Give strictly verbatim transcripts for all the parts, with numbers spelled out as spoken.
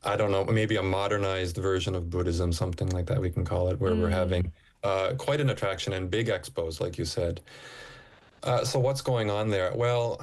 I don't know, maybe a modernized version of Buddhism, something like that we can call it, where we're Mm, having uh, quite an attraction and big expos, like you said. Uh, so what's going on there? Well,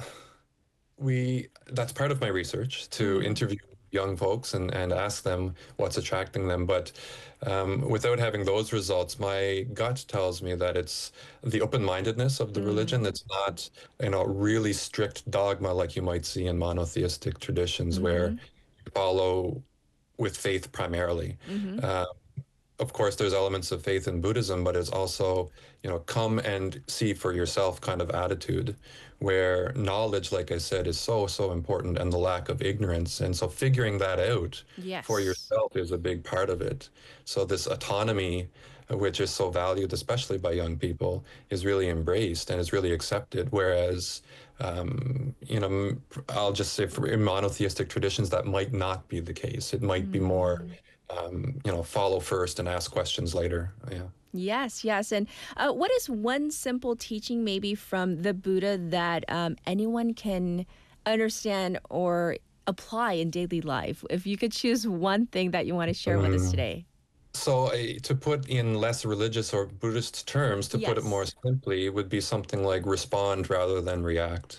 we that's part of my research to mm, interview young folks and, and ask them what's attracting them. But um, without having those results, my gut tells me that it's the open-mindedness of the religion. mm, That's not, you know, really strict dogma like you might see in monotheistic traditions where mm-hmm, you follow with faith primarily. mm-hmm. Uh, of course, there's elements of faith in Buddhism, but it's also, you know, come and see for yourself kind of attitude where knowledge, like I said, is so, so important and the lack of ignorance. And so figuring that out for Yes. yourself is a big part of it. So this autonomy, uh, which is so valued, especially by young people, is really embraced and is really accepted. Whereas, um, you know, m- I'll just say for in monotheistic traditions, that might not be the case. It might be more Mm. um, you know, follow first and ask questions later. Yeah. Yes, yes. And uh, what is one simple teaching maybe from the Buddha that um, anyone can understand or apply in daily life? If you could choose one thing that you want to share with us Mm. today. So, uh, to put in less religious or Buddhist terms, to put it more Yes. simply, would be something like respond rather than react.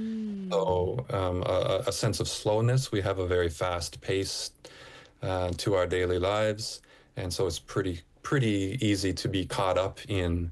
Mm. So, um, a, a sense of slowness. We have a very fast pace uh, to our daily lives, and so it's pretty pretty easy to be caught up in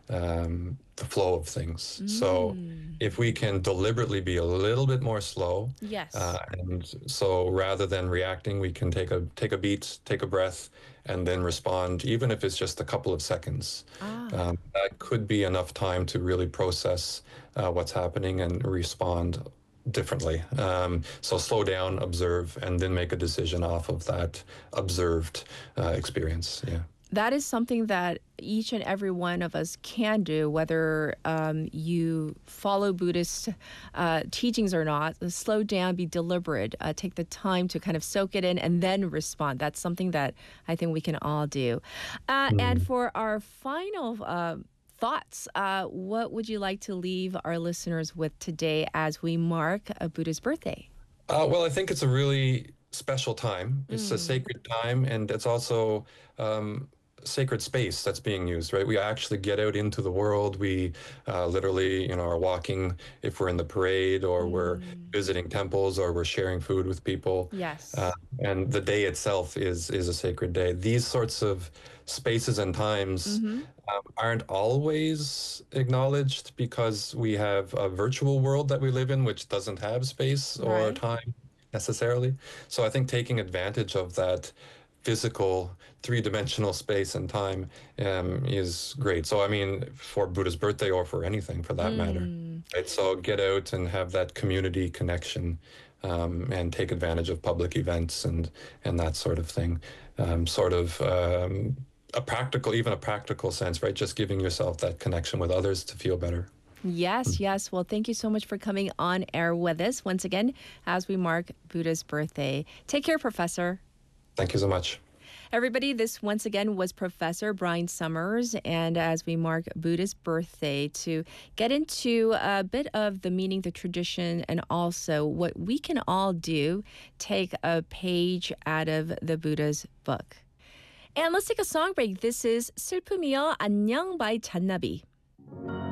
um, the flow of things. So Mm. if we can deliberately be a little bit more slow, uh, Yes. and so rather than reacting, we can take a take a beat, take a breath, and then respond, even if it's just a couple of seconds. Ah. Um, that could be enough time to really process uh, what's happening and respond differently. Um, so slow down, observe, and then make a decision off of that observed uh, experience. Yeah. That is something that each and every one of us can do, whether um, you follow Buddhist uh, teachings or not. Slow down, be deliberate, uh, take the time to kind of soak it in and then respond. That's something that I think we can all do. Uh, and Mm. for our final uh, thoughts, uh, what would you like to leave our listeners with today as we mark a Buddha's birthday? Uh, well, I think it's a really special time. It's a Mm, sacred time, and it's also um, sacred space that's being used, right? We actually get out into the world. We uh, literally, you know, are walking if we're in the parade or we're mm, visiting temples or we're sharing food with people. Uh, yes. and the day itself is is a sacred day. These sorts of spaces and times Mm-hmm. um, aren't always acknowledged because we have a virtual world that we live in, which doesn't have space or Right. time necessarily. So I think taking advantage of that physical three-dimensional space and time um, is great. So I mean, for Buddha's birthday or for anything for that matter, Mm. right? So get out and have that community connection. Um, and take advantage of public events and and that sort of thing. Um, sort of um, a practical, even a practical sense, right? Just giving yourself that connection with others to feel better. Yes, yes. Well, thank you so much for coming on air with us once again as we mark Buddha's birthday. Take care, Professor. Thank you so much. Everybody, this once again was Professor Brian Summers. And as we mark Buddha's birthday, to get into a bit of the meaning, the tradition, and also what we can all do, take a page out of the Buddha's book. And let's take a song break. This is 슬픔이여 안녕 by Channabi.